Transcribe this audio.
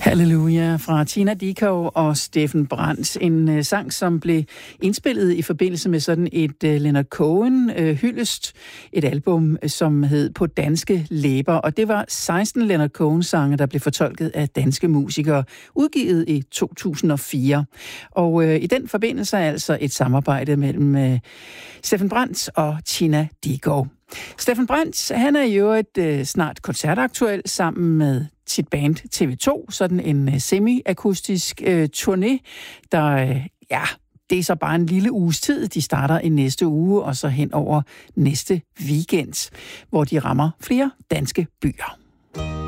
Halleluja fra Tina Dickow og Steffen Brandt. En sang, som blev indspillet i forbindelse med sådan et Leonard Cohen hyldest. Et album, som hed På danske læber. Og det var 16 Leonard Cohen-sange, der blev fortolket af danske musikere, udgivet i 2004. Og i den forbindelse er altså et samarbejde mellem Steffen Brandt og Tina Dickow. Steffen Brandt, han er i øvrigt snart koncertaktuel sammen med sit band TV2, sådan en semi-akustisk turné, der, det er så bare en lille uges tid. De starter i næste uge, og så hen over næste weekend, hvor de rammer flere danske byer.